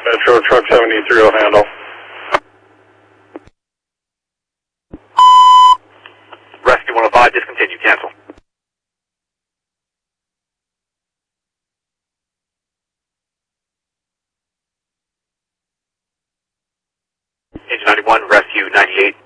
Metro Truck 73 will handle. Rescue 105, discontinue, cancel. Engine 91, Rescue 98,